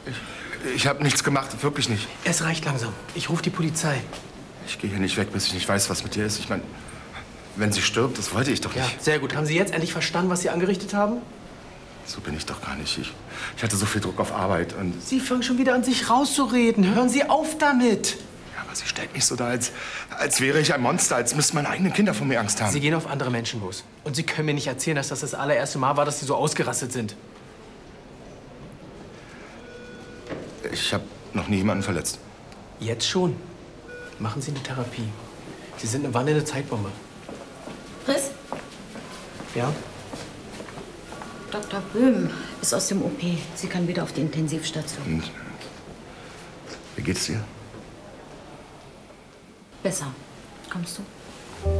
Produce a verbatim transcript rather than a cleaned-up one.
Ich, ich habe nichts gemacht, wirklich nicht. Es reicht langsam. Ich rufe die Polizei. Ich gehe hier nicht weg, bis ich nicht weiß, was mit dir ist. Ich meine, wenn sie stirbt, das wollte ich doch nicht. Ja, sehr gut. Haben Sie jetzt endlich verstanden, was Sie angerichtet haben? So bin ich doch gar nicht. Ich, ich hatte so viel Druck auf Arbeit und... Sie fangen schon wieder an, sich rauszureden. Hören Sie auf damit. Ja, aber sie stellt mich so da, als, als wäre ich ein Monster, als müssten meine eigenen Kinder vor mir Angst haben. Sie gehen auf andere Menschen los. Und Sie können mir nicht erzählen, dass das das allererste Mal war, dass Sie so ausgerastet sind. Ich habe noch nie jemanden verletzt. Jetzt schon. Machen Sie eine Therapie. Sie sind eine wandelnde Zeitbombe. Chris? Ja? Doktor Böhm ist aus dem O P. Sie kann wieder auf die Intensivstation. Und wie geht's dir? Besser. Kommst du?